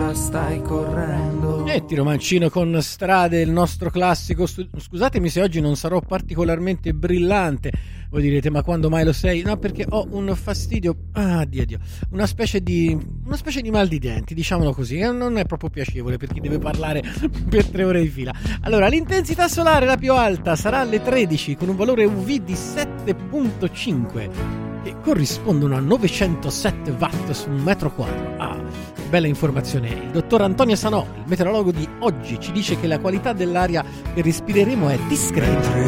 strada stai correndo. Tiro Mancino con Strade, il nostro classico. Scusatemi se oggi non sarò particolarmente brillante. Voi direte, ma quando mai lo sei? No, perché ho un fastidio, Dio, una specie di mal di denti, diciamolo così, non è proprio piacevole per chi deve parlare per 3 ore di fila. Allora, l'intensità solare, la più alta, sarà alle 13 con un valore UV di 7.5 che corrispondono a 907 watt su un metro quadro. Bella informazione. Il dottor Antonio Sanò, il meteorologo di oggi, ci dice che la qualità dell'aria che respireremo è discreta.